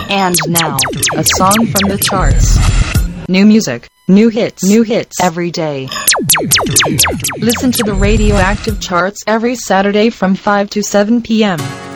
And now, a song from the charts. New music, new hits every day. Listen to the Radioactive Charts every Saturday from 5 to 7 p.m.